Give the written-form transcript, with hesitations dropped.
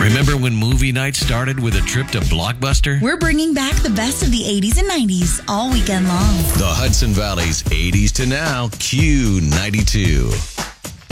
Remember when movie night started with a trip to Blockbuster? We're bringing back the best of the 80s and 90s all weekend long. The Hudson Valley's 80s to now Q92.